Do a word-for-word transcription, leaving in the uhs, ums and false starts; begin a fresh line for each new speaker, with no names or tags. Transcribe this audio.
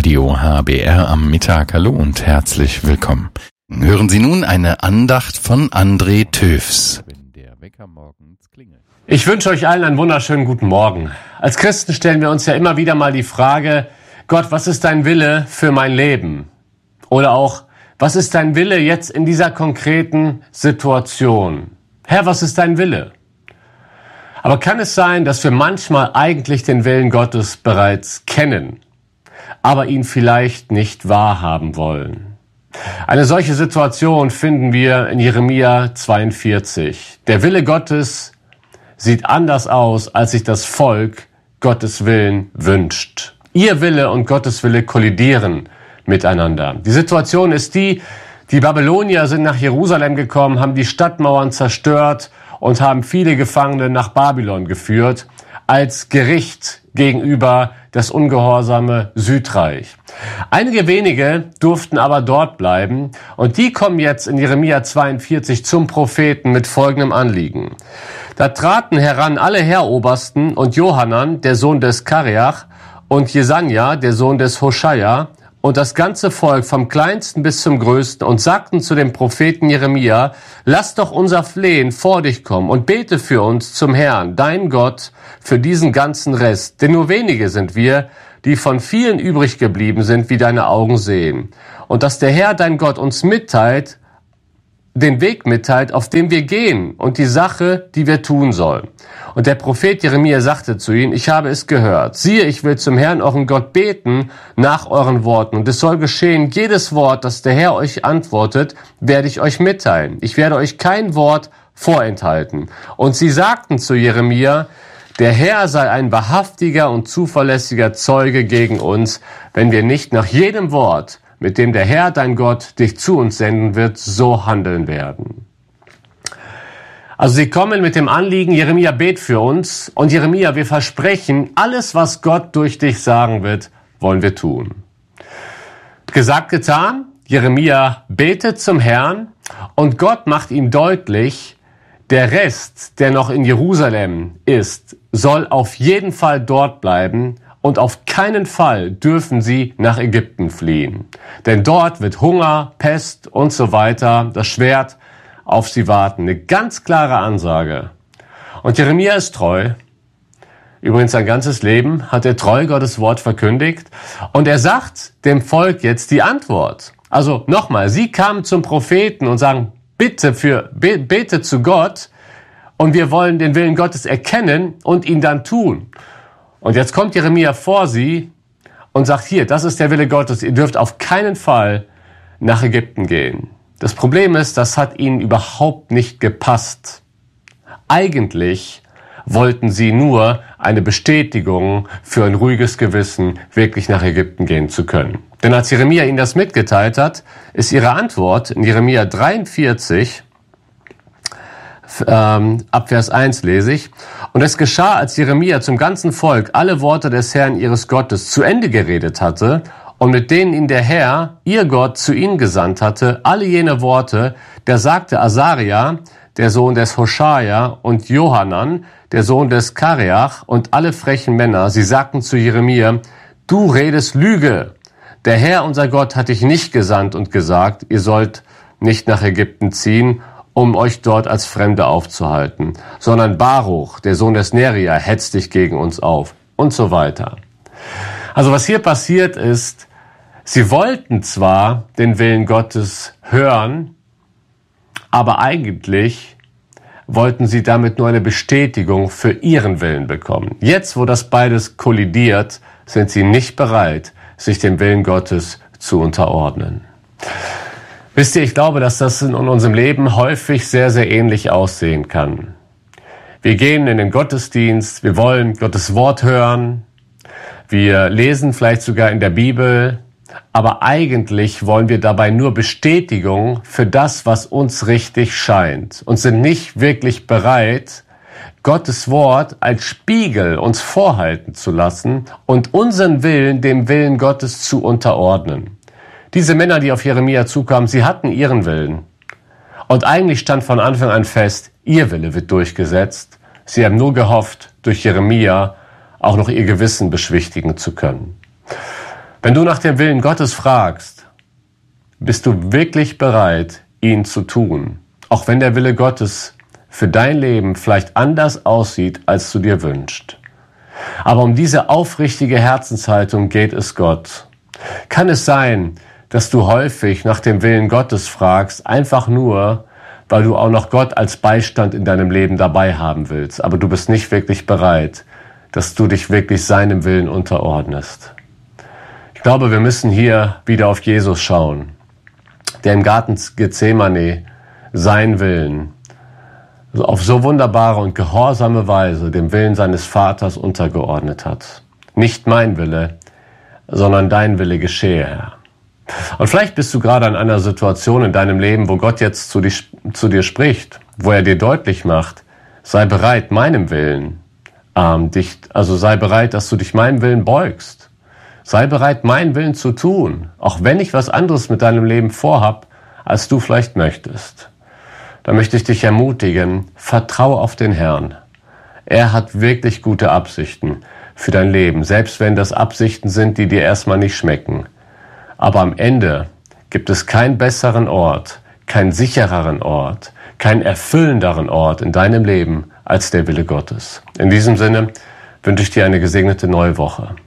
Radio H B R am Mittag. Hallo und herzlich willkommen. Hören Sie nun eine Andacht von André Töfs.
Ich wünsche euch allen einen wunderschönen guten Morgen. Als Christen stellen wir uns ja immer wieder mal die Frage, Gott, was ist dein Wille für mein Leben? Oder auch, was ist dein Wille jetzt in dieser konkreten Situation? Herr, was ist dein Wille? Aber kann es sein, dass wir manchmal eigentlich den Willen Gottes bereits kennen, aber ihn vielleicht nicht wahrhaben wollen? Eine solche Situation finden wir in Jeremia zweiundvierzig. Der Wille Gottes sieht anders aus, als sich das Volk Gottes Willen wünscht. Ihr Wille und Gottes Wille kollidieren miteinander. Die Situation ist die, die Babylonier sind nach Jerusalem gekommen, haben die Stadtmauern zerstört und haben viele Gefangene nach Babylon geführt, als Gericht gegenüber das ungehorsame Südreich. Einige wenige durften aber dort bleiben und die kommen jetzt in Jeremia zweiundvierzig zum Propheten mit folgendem Anliegen. Da traten heran alle Heerobersten und Johanan, der Sohn des Kareach, und Jesanja, der Sohn des Hoschaja, und das ganze Volk vom Kleinsten bis zum Größten und sagten zu dem Propheten Jeremia, lass doch unser Flehen vor dich kommen und bete für uns zum Herrn, dein Gott, für diesen ganzen Rest. Denn nur wenige sind wir, die von vielen übrig geblieben sind, wie deine Augen sehen. Und dass der Herr, dein Gott, uns mitteilt, den Weg mitteilt, auf dem wir gehen und die Sache, die wir tun sollen. Und der Prophet Jeremia sagte zu ihnen, ich habe es gehört. Siehe, ich will zum Herrn, euren Gott, beten nach euren Worten. Und es soll geschehen, jedes Wort, das der Herr euch antwortet, werde ich euch mitteilen. Ich werde euch kein Wort vorenthalten. Und sie sagten zu Jeremia, der Herr sei ein wahrhaftiger und zuverlässiger Zeuge gegen uns, wenn wir nicht nach jedem Wort, mit dem der Herr, dein Gott, dich zu uns senden wird, so handeln werden. Also sie kommen mit dem Anliegen, Jeremia, bet für uns. Und Jeremia, wir versprechen, alles, was Gott durch dich sagen wird, wollen wir tun. Gesagt, getan. Jeremia betet zum Herrn und Gott macht ihm deutlich, der Rest, der noch in Jerusalem ist, soll auf jeden Fall dort bleiben. Und auf keinen Fall dürfen sie nach Ägypten fliehen. Denn dort wird Hunger, Pest und so weiter, das Schwert auf sie warten. Eine ganz klare Ansage. Und Jeremia ist treu. Übrigens sein ganzes Leben hat er treu Gottes Wort verkündigt. Und er sagt dem Volk jetzt die Antwort. Also nochmal, sie kamen zum Propheten und sagen, bitte für, bete zu Gott und wir wollen den Willen Gottes erkennen und ihn dann tun. Und jetzt kommt Jeremia vor sie und sagt, hier, das ist der Wille Gottes, ihr dürft auf keinen Fall nach Ägypten gehen. Das Problem ist, das hat ihnen überhaupt nicht gepasst. Eigentlich wollten sie nur eine Bestätigung für ein ruhiges Gewissen, wirklich nach Ägypten gehen zu können. Denn als Jeremia ihnen das mitgeteilt hat, ist ihre Antwort in Jeremia dreiundvierzig, Ähm, ab Vers eins lese ich. Und es geschah, als Jeremia zum ganzen Volk alle Worte des Herrn ihres Gottes zu Ende geredet hatte und mit denen ihn der Herr, ihr Gott, zu ihnen gesandt hatte, alle jene Worte, da sagte Asaria, der Sohn des Hoschaja, und Johanan, der Sohn des Kareach, und alle frechen Männer, sie sagten zu Jeremia, du redest Lüge. Der Herr, unser Gott, hat dich nicht gesandt und gesagt, ihr sollt nicht nach Ägypten ziehen, um euch dort als Fremde aufzuhalten, sondern Baruch, der Sohn des Neria, hetzt dich gegen uns auf und so weiter. Also was hier passiert ist, sie wollten zwar den Willen Gottes hören, aber eigentlich wollten sie damit nur eine Bestätigung für ihren Willen bekommen. Jetzt, wo das beides kollidiert, sind sie nicht bereit, sich dem Willen Gottes zu unterordnen. Wisst ihr, ich glaube, dass das in unserem Leben häufig sehr, sehr ähnlich aussehen kann. Wir gehen in den Gottesdienst, wir wollen Gottes Wort hören, wir lesen vielleicht sogar in der Bibel, aber eigentlich wollen wir dabei nur Bestätigung für das, was uns richtig scheint und sind nicht wirklich bereit, Gottes Wort als Spiegel uns vorhalten zu lassen und unseren Willen dem Willen Gottes zu unterordnen. Diese Männer, die auf Jeremia zukamen, sie hatten ihren Willen. Und eigentlich stand von Anfang an fest, ihr Wille wird durchgesetzt. Sie haben nur gehofft, durch Jeremia auch noch ihr Gewissen beschwichtigen zu können. Wenn du nach dem Willen Gottes fragst, bist du wirklich bereit, ihn zu tun, auch wenn der Wille Gottes für dein Leben vielleicht anders aussieht, als du dir wünschst. Aber um diese aufrichtige Herzenshaltung geht es Gott. Kann es sein, dass du häufig nach dem Willen Gottes fragst, einfach nur, weil du auch noch Gott als Beistand in deinem Leben dabei haben willst, aber du bist nicht wirklich bereit, dass du dich wirklich seinem Willen unterordnest. Ich glaube, wir müssen hier wieder auf Jesus schauen, der im Garten Gethsemane seinen Willen auf so wunderbare und gehorsame Weise dem Willen seines Vaters untergeordnet hat. Nicht mein Wille, sondern dein Wille geschehe, Herr. Und vielleicht bist du gerade an einer Situation in deinem Leben, wo Gott jetzt zu, dich, zu dir spricht, wo er dir deutlich macht, sei bereit, meinem Willen, ähm, dich, also sei bereit, dass du dich meinem Willen beugst. Sei bereit, meinen Willen zu tun, auch wenn ich was anderes mit deinem Leben vorhab, als du vielleicht möchtest. Da möchte ich dich ermutigen, vertraue auf den Herrn. Er hat wirklich gute Absichten für dein Leben, selbst wenn das Absichten sind, die dir erstmal nicht schmecken. Aber am Ende gibt es keinen besseren Ort, keinen sichereren Ort, keinen erfüllenderen Ort in deinem Leben als der Wille Gottes. In diesem Sinne wünsche ich dir eine gesegnete neue Woche.